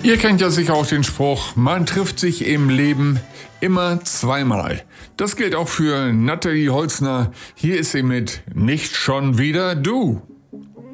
Ihr kennt ja sicher auch den Spruch, man trifft sich im Leben immer zweimal. Das gilt auch für Nathalie Holzner. Hier ist sie mit Nicht schon wieder du.